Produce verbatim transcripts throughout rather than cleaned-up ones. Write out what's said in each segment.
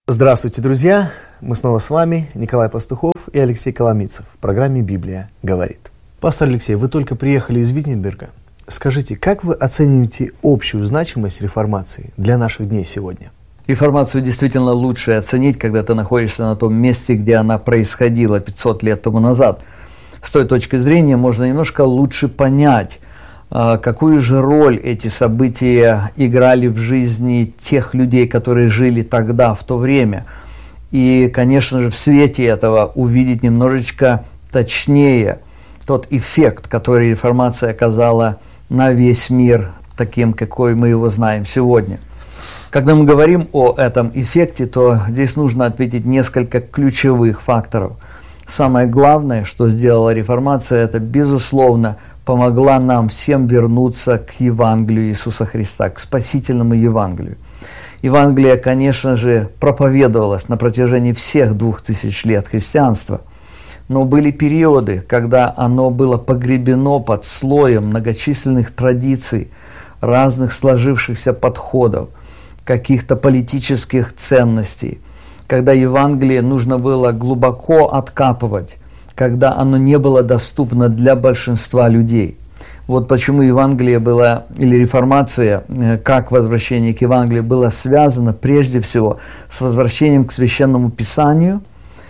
Здравствуйте, друзья! Мы снова с вами, Николай Пастухов и Алексей Коломийцев в программе «Библия говорит». Пастор Алексей, вы только приехали из Виттенберга. Скажите, как вы оцениваете общую значимость реформации для наших дней сегодня? Реформацию действительно лучше оценить, когда ты находишься на том месте, где она происходила пятьсот лет тому назад. С той точки зрения можно немножко лучше понять, какую же роль эти события играли в жизни тех людей, которые жили тогда, в то время. И, конечно же, в свете этого увидеть немножечко точнее тот эффект, который реформация оказала на весь мир, таким, какой мы его знаем сегодня. Когда мы говорим о этом эффекте, то здесь нужно отметить несколько ключевых факторов. Самое главное, что сделала реформация, это, безусловно, помогла нам всем вернуться к Евангелию Иисуса Христа, к спасительному Евангелию. Евангелие, конечно же, проповедовалось на протяжении всех двух тысяч лет христианства, но были периоды, когда оно было погребено под слоем многочисленных традиций, разных сложившихся подходов, каких-то политических ценностей, когда Евангелие нужно было глубоко откапывать, когда оно не было доступно для большинства людей. Вот почему Евангелие было, или реформация, как возвращение к Евангелию, было связано прежде всего с возвращением к Священному Писанию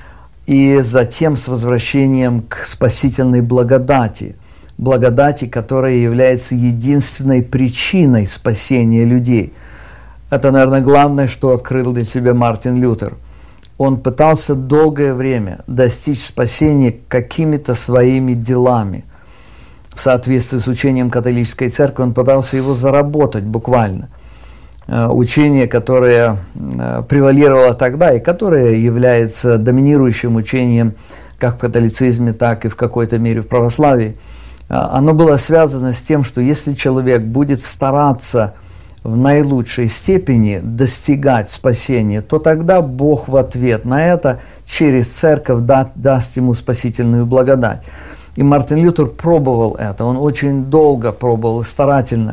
и затем с возвращением к спасительной благодати, благодати, которая является единственной причиной спасения людей. Это, наверное, главное, что открыл для себя Мартин Лютер. Он пытался долгое время достичь спасения какими-то своими делами. В соответствии с учением католической церкви он пытался его заработать буквально. Учение, которое превалировало тогда и которое является доминирующим учением как в католицизме, так и в какой-то мере в православии, оно было связано с тем, что если человек будет стараться в наилучшей степени достигать спасения, то тогда Бог в ответ на это через церковь да, даст ему спасительную благодать. И Мартин Лютер пробовал это, он очень долго пробовал, старательно,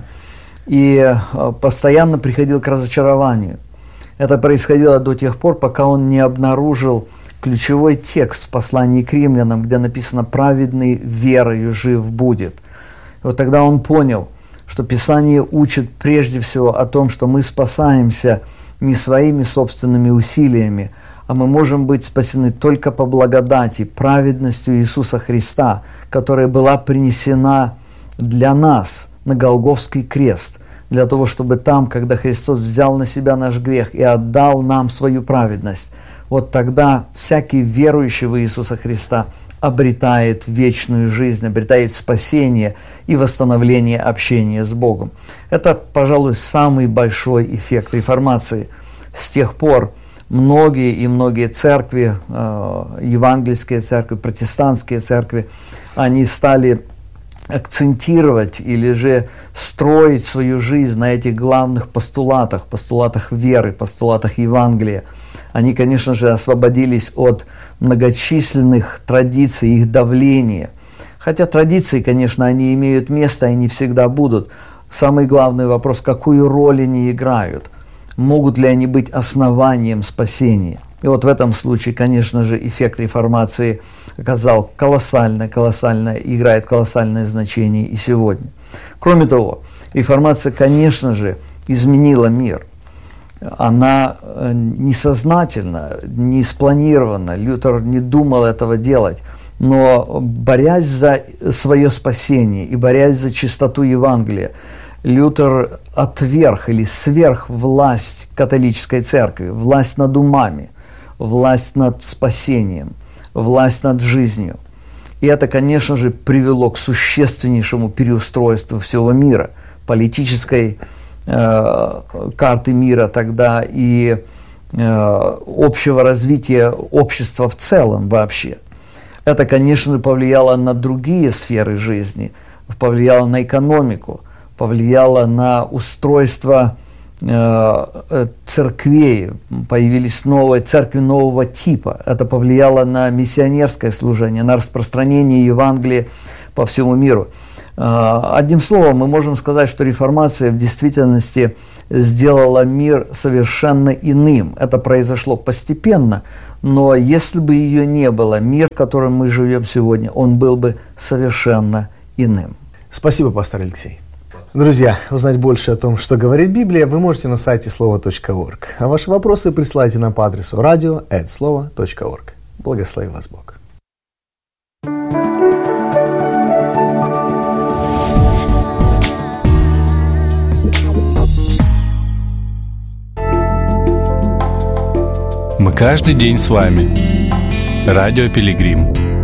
и постоянно приходил к разочарованию. Это происходило до тех пор, пока он не обнаружил ключевой текст в послании к римлянам, где написано «праведный верою жив будет». И вот тогда он понял, что Писание учит прежде всего о том, что мы спасаемся не своими собственными усилиями, а мы можем быть спасены только по благодати, праведностью Иисуса Христа, которая была принесена для нас на Голгофский крест, для того, чтобы там, когда Христос взял на себя наш грех и отдал нам свою праведность, вот тогда всякий верующий в Иисуса Христа обретает вечную жизнь, обретает спасение и восстановление общения с Богом. Это, пожалуй, самый большой эффект реформации. С тех пор многие и многие церкви, э, евангельские церкви, протестантские церкви, они стали акцентировать или же строить свою жизнь на этих главных постулатах, постулатах веры, постулатах Евангелия. Они, конечно же, освободились от многочисленных традиций, их давления. Хотя традиции, конечно, они имеют место и не всегда будут. Самый главный вопрос, какую роль они играют? Могут ли они быть основанием спасения? И вот в этом случае, конечно же, эффект реформации оказал колоссальное, колоссальное, играет колоссальное значение и сегодня. Кроме того, реформация, конечно же, изменила мир. Она несознательно, не спланирована, Лютер не думал этого делать, но борясь за свое спасение и борясь за чистоту Евангелия, Лютер отверг или сверх власть католической церкви, власть над умами, власть над спасением, власть над жизнью. И это, конечно же, привело к существеннейшему переустройству всего мира, политической э, карты мира тогда и э, общего развития общества в целом вообще. Это, конечно, повлияло на другие сферы жизни, повлияло на экономику, повлияло на устройство церквей, появились новые церкви нового типа. Это повлияло на миссионерское служение, на распространение Евангелия по всему миру. Одним словом, мы можем сказать, что реформация в действительности сделала мир совершенно иным. Это произошло постепенно, но если бы ее не было, мир, в котором мы живем сегодня, он был бы совершенно иным. Спасибо, пастор Алексей. Друзья, узнать больше о том, что говорит Библия, вы можете на сайте слово точка орг. А ваши вопросы присылайте нам по адресу радио эт слово точка орг. Благослови вас Бог. Мы каждый день с вами. Радио Пилигрим.